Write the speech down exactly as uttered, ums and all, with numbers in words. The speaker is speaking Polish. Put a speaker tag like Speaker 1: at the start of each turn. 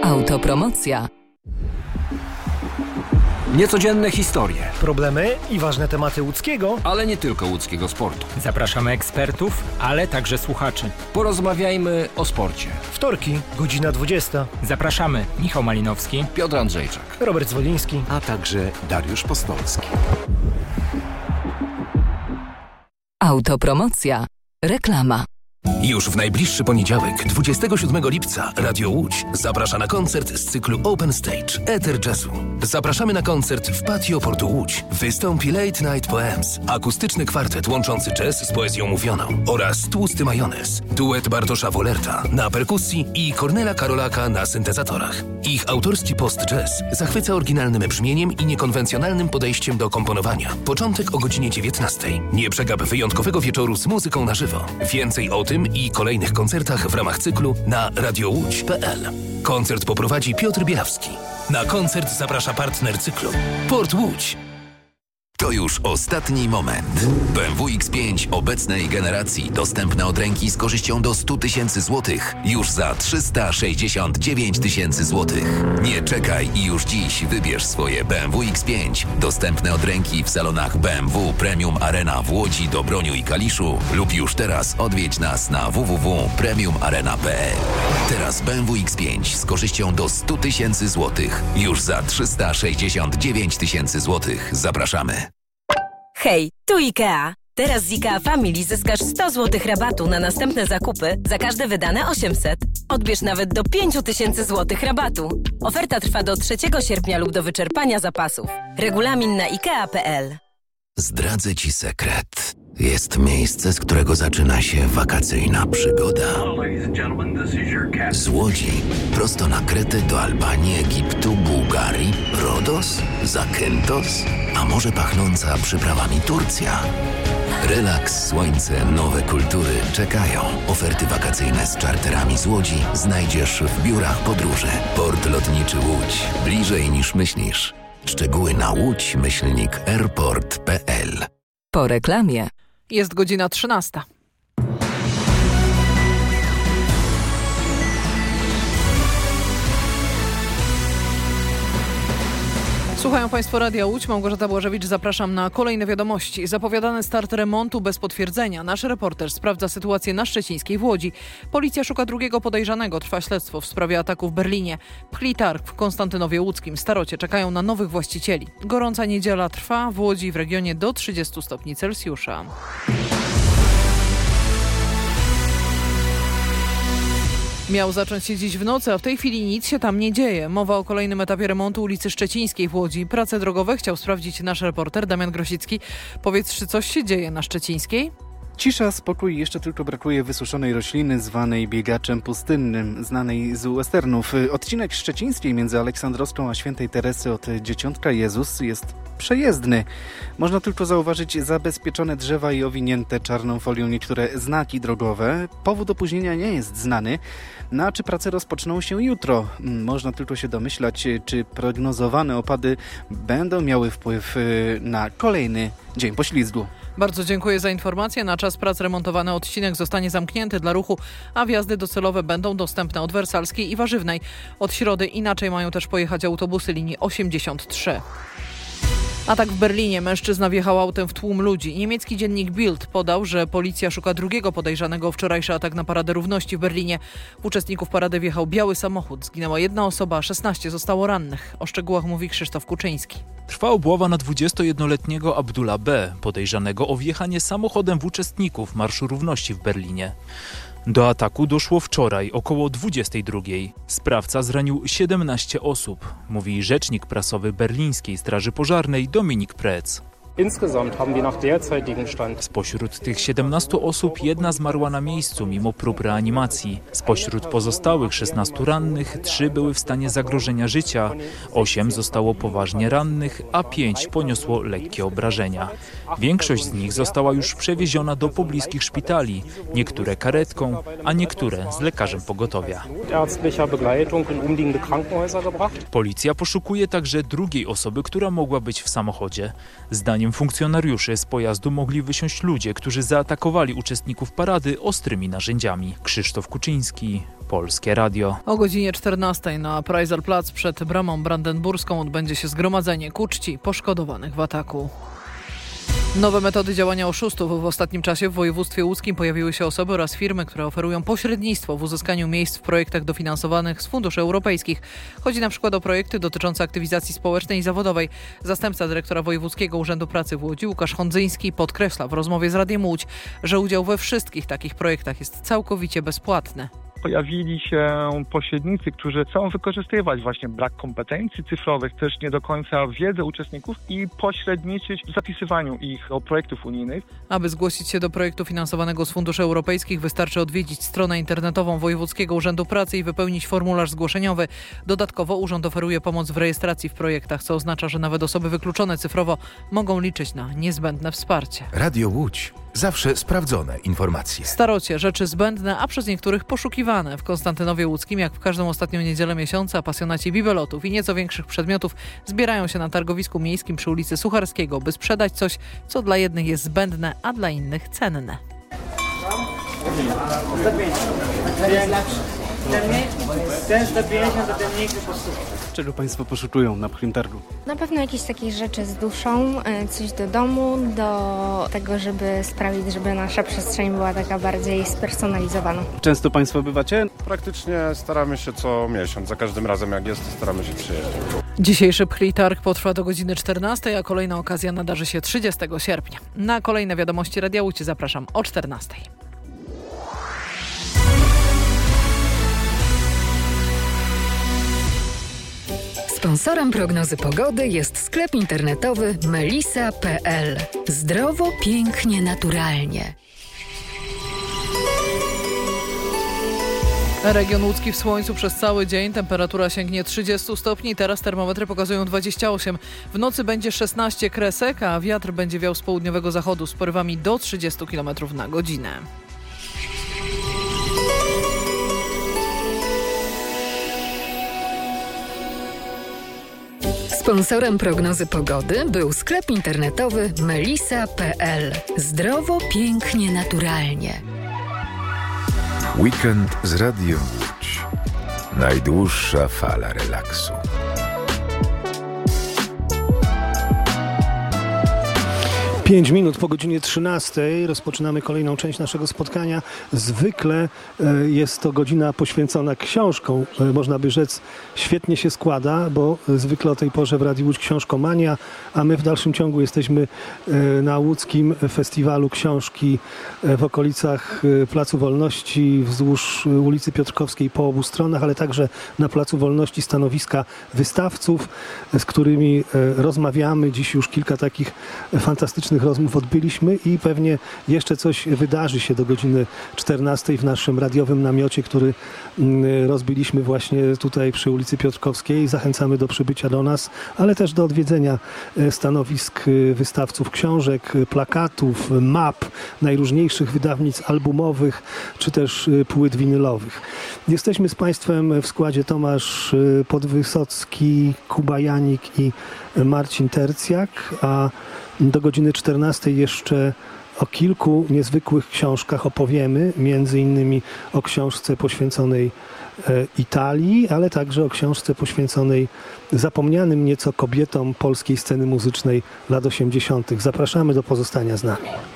Speaker 1: Autopromocja.
Speaker 2: Niecodzienne historie.
Speaker 3: Problemy i ważne tematy łódzkiego,
Speaker 2: ale nie tylko łódzkiego sportu.
Speaker 4: Zapraszamy ekspertów, ale także słuchaczy.
Speaker 2: Porozmawiajmy o sporcie.
Speaker 3: Wtorki, godzina dwudziesta.
Speaker 4: Zapraszamy Michał Malinowski,
Speaker 2: Piotr Andrzejczak,
Speaker 3: Robert Zwoliński,
Speaker 5: a także Dariusz Postolski.
Speaker 1: Autopromocja. Reklama.
Speaker 6: Już w najbliższy poniedziałek, dwudziestego siódmego lipca, Radio Łódź zaprasza na koncert z cyklu Open Stage Eter Jazzu. Zapraszamy na koncert w Patio Portu Łódź. Wystąpi Late Night Poems, akustyczny kwartet łączący jazz z poezją mówioną oraz Tłusty Majonez, duet Bartosza Wolerta na perkusji i Kornela Karolaka na syntezatorach. Ich autorski post-jazz zachwyca oryginalnym brzmieniem i niekonwencjonalnym podejściem do komponowania. Początek o godzinie dziewiętnastej. Nie przegap wyjątkowego wieczoru z muzyką na żywo. Więcej o tym i kolejnych koncertach w ramach cyklu na radiowódź kropka p l. Koncert poprowadzi Piotr Bielawski. Na koncert zaprasza partner cyklu Port Łódź.
Speaker 7: To już ostatni moment. B M W X pięć obecnej generacji dostępne od ręki z korzyścią do sto tysięcy złotych już za trzysta sześćdziesiąt dziewięć tysięcy złotych. Nie czekaj i już dziś wybierz swoje B M W X pięć dostępne od ręki w salonach B M W Premium Arena w Łodzi, Dobroniu i Kaliszu lub już teraz odwiedź nas na w w w kropka premium arena kropka p l. Teraz B M W X pięć z korzyścią do sto tysięcy złotych już za trzysta sześćdziesiąt dziewięć tysięcy złotych. Zapraszamy.
Speaker 8: Hej, tu IKEA. Teraz z IKEA Family zyskasz sto złotych rabatu na następne zakupy za każde wydane osiemset. Odbierz nawet do pięć tysięcy złotych rabatu. Oferta trwa do trzeciego sierpnia lub do wyczerpania zapasów. Regulamin na ikea kropka p l.
Speaker 7: Zdradzę Ci sekret. Jest miejsce, z którego zaczyna się wakacyjna przygoda. Z Łodzi prosto na Kretę do Albanii, Egiptu, Bułgarii, Rodos, Zakynthos, a może pachnąca przyprawami Turcja. Relaks, słońce, nowe kultury czekają. Oferty wakacyjne z czarterami z Łodzi znajdziesz w biurach podróży. Port Lotniczy Łódź. Bliżej niż myślisz. Szczegóły na łódź myślnik airport kropka p l.
Speaker 1: Po reklamie.
Speaker 9: Jest godzina trzynasta. Słuchają Państwo Radia Łódź. Małgorzata Błażewicz, zapraszam na kolejne wiadomości. Zapowiadany start remontu bez potwierdzenia. Nasz reporter sprawdza sytuację na Szczecińskiej w Łodzi. Policja szuka drugiego podejrzanego. Trwa śledztwo w sprawie ataku w Berlinie. Pchli Targ w Konstantynowie Łódzkim. Starocie czekają na nowych właścicieli. Gorąca niedziela trwa w Łodzi w regionie do trzydziestu stopni Celsjusza. Miał zacząć się dziś w nocy, a w tej chwili nic się tam nie dzieje. Mowa o kolejnym etapie remontu ulicy Szczecińskiej w Łodzi. Prace drogowe chciał sprawdzić nasz reporter Damian Grosicki. Powiedz, czy coś się dzieje na Szczecińskiej?
Speaker 10: Cisza, spokój, jeszcze tylko brakuje wysuszonej rośliny zwanej biegaczem pustynnym, znanej z westernów. Odcinek Szczecińskiej między Aleksandrowską a Świętej Teresy od Dzieciątka Jezus jest przejezdny. Można tylko zauważyć zabezpieczone drzewa i owinięte czarną folią niektóre znaki drogowe. Powód opóźnienia nie jest znany. No a czy prace rozpoczną się jutro? Można tylko się domyślać, czy prognozowane opady będą miały wpływ na kolejny dzień poślizgu.
Speaker 9: Bardzo dziękuję za informację. Na czas prac remontowany odcinek zostanie zamknięty dla ruchu, a wjazdy docelowe będą dostępne od Wersalskiej i Warzywnej. Od środy inaczej mają też pojechać autobusy linii osiemdziesiąt trzy. Atak w Berlinie. Mężczyzna wjechał autem w tłum ludzi. Niemiecki dziennik Bild podał, że policja szuka drugiego podejrzanego o wczorajszy atak na Paradę Równości w Berlinie. W uczestników parady wjechał biały samochód. Zginęła jedna osoba, a szesnaście zostało rannych. O szczegółach mówi Krzysztof Kuczyński.
Speaker 11: Trwa obława na dwudziestojednoletniego Abdullah B., podejrzanego o wjechanie samochodem w uczestników Marszu Równości w Berlinie. Do ataku doszło wczoraj około dwudziestej drugiej. Sprawca zranił siedemnaście osób, mówi rzecznik prasowy berlińskiej Straży Pożarnej Dominik Prec. Spośród tych siedemnastu osób jedna zmarła na miejscu mimo prób reanimacji. Spośród pozostałych szesnastu rannych trzy były w stanie zagrożenia życia, osiem zostało poważnie rannych, a pięć poniosło lekkie obrażenia. Większość z nich została już przewieziona do pobliskich szpitali, niektóre karetką, a niektóre z lekarzem pogotowia. Policja poszukuje także drugiej osoby, która mogła być w samochodzie. Zdaniem Zdaniem funkcjonariuszy z pojazdu mogli wysiąść ludzie, którzy zaatakowali uczestników parady ostrymi narzędziami. Krzysztof Kuczyński, Polskie Radio.
Speaker 9: O godzinie czternastej na Preiselplatz przed bramą brandenburską odbędzie się zgromadzenie ku czci poszkodowanych w ataku. Nowe metody działania oszustów. W ostatnim czasie w województwie łódzkim pojawiły się osoby oraz firmy, które oferują pośrednictwo w uzyskaniu miejsc w projektach dofinansowanych z funduszy europejskich. Chodzi na przykład o projekty dotyczące aktywizacji społecznej i zawodowej. Zastępca dyrektora Wojewódzkiego Urzędu Pracy w Łodzi, Łukasz Hondzyński, podkreśla w rozmowie z Radiem Łódź, że udział we wszystkich takich projektach jest całkowicie bezpłatny.
Speaker 12: Pojawili się pośrednicy, którzy chcą wykorzystywać właśnie brak kompetencji cyfrowych, też nie do końca wiedzę uczestników i pośredniczyć w zapisywaniu ich do projektów unijnych.
Speaker 9: Aby zgłosić się do projektu finansowanego z funduszy europejskich, wystarczy odwiedzić stronę internetową Wojewódzkiego Urzędu Pracy i wypełnić formularz zgłoszeniowy. Dodatkowo urząd oferuje pomoc w rejestracji w projektach, co oznacza, że nawet osoby wykluczone cyfrowo mogą liczyć na niezbędne wsparcie.
Speaker 5: Radio Łódź. Zawsze sprawdzone informacje.
Speaker 9: W Starocie rzeczy zbędne, a przez niektórych poszukiwane. W Konstantynowie Łódzkim, jak w każdą ostatnią niedzielę miesiąca, pasjonaci bibelotów i nieco większych przedmiotów zbierają się na targowisku miejskim przy ulicy Sucharskiego, by sprzedać coś, co dla jednych jest zbędne, a dla innych cenne.
Speaker 10: Czego Państwo poszukują na pchlim targu?
Speaker 13: Na pewno jakieś takie rzeczy z duszą, coś do domu, do tego, żeby sprawić, żeby nasza przestrzeń była taka bardziej spersonalizowana.
Speaker 10: Często Państwo bywacie?
Speaker 14: Praktycznie staramy się co miesiąc. Za każdym razem jak jest, to staramy się przyjeżdżać.
Speaker 9: Dzisiejszy pchli targ potrwa do godziny czternastej, a kolejna okazja nadarzy się trzydziestego sierpnia. Na kolejne wiadomości Radia Łódź zapraszam o czternastej.
Speaker 1: Sponsorem prognozy pogody jest sklep internetowy melisa kropka pe el. Zdrowo, pięknie, naturalnie.
Speaker 9: Region łódzki w słońcu przez cały dzień. Temperatura sięgnie trzydzieści stopni. Teraz termometry pokazują dwadzieścia osiem. W nocy będzie szesnaście kresek, a wiatr będzie wiał z południowego zachodu z porywami do trzydziestu kilometrów na godzinę.
Speaker 1: Sponsorem prognozy pogody był sklep internetowy melisa kropka pe el. Zdrowo, pięknie, naturalnie.
Speaker 5: Weekend z Radio Łódź. Najdłuższa fala relaksu.
Speaker 3: Pięć minut po godzinie trzynastej rozpoczynamy kolejną część naszego spotkania. Zwykle jest to godzina poświęcona książkom. Można by rzec, świetnie się składa, bo zwykle o tej porze w Radiu Łódź książkomania, a my w dalszym ciągu jesteśmy na łódzkim festiwalu książki w okolicach Placu Wolności, wzdłuż ulicy Piotrkowskiej po obu stronach, ale także na Placu Wolności stanowiska wystawców, z którymi rozmawiamy. Dziś już kilka takich fantastycznych rozmów odbyliśmy i pewnie jeszcze coś wydarzy się do godziny czternastej w naszym radiowym namiocie, który rozbiliśmy właśnie tutaj przy ulicy Piotrkowskiej. Zachęcamy do przybycia do nas, ale też do odwiedzenia stanowisk wystawców książek, plakatów, map, najróżniejszych wydawnictw albumowych, czy też płyt winylowych. Jesteśmy z Państwem w składzie Tomasz Podwysocki, Kuba Janik i Marcin Tercjak, a do godziny czternastej jeszcze o kilku niezwykłych książkach opowiemy, między innymi o książce poświęconej Italii, ale także o książce poświęconej zapomnianym nieco kobietom polskiej sceny muzycznej lat osiemdziesiątych. Zapraszamy do pozostania z nami.